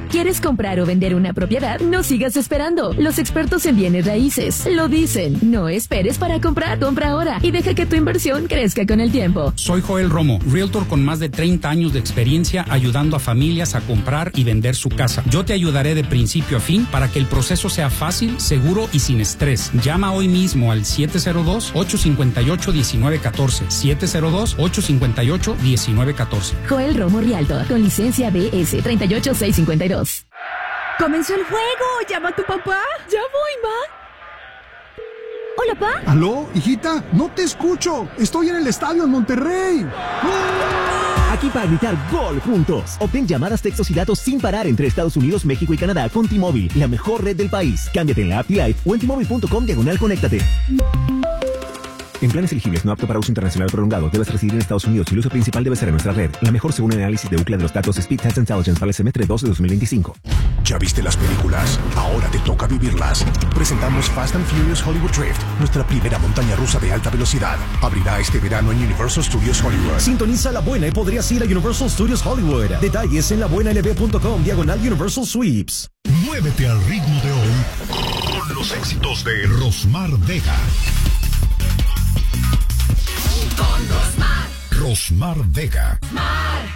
¿Quieres comprar o vender una propiedad? No sigas esperando. Los expertos en bienes raíces lo dicen. No esperes para comprar. Compra ahora y deja que tu inversión crezca con el tiempo. Soy Joel Romo, realtor con más de 30 años de experiencia ayudando a familias a comprar y vender su casa. Yo te ayudaré de principio a fin para que el proceso sea fácil, seguro y sin estrés. Llama hoy mismo al 702-858-1914. 702-858-1914. Joel Romo Realtor, con licencia BS 38652. ¡Comenzó el juego! ¡Llama a tu papá! ¡Ya voy, ma! ¿Hola, pa? ¿Aló, hijita? No te escucho. Estoy en el estadio en Monterrey. Aquí para gritar gol juntos. Obtén llamadas, textos y datos sin parar entre Estados Unidos, México y Canadá con T-Mobile, la mejor red del país. Cámbiate en la app T-Life o en T-Mobile.com/conéctate. En planes elegibles no apto para uso internacional prolongado, debes residir en Estados Unidos y el uso principal debe ser en nuestra red. La mejor según el análisis de Ookla de los datos Speed Test Intelligence para el semestre 2 de 2025. ¿Ya viste las películas? Ahora te toca vivirlas. Presentamos Fast and Furious Hollywood Drift, nuestra primera montaña rusa de alta velocidad. Abrirá este verano en Universal Studios Hollywood. Sintoniza La Buena y podrías ir a Universal Studios Hollywood. Detalles en labuenalb.com/Universal Sweeps. Muévete al ritmo de hoy con los éxitos de Rosmar Vega. Rosmar Vega.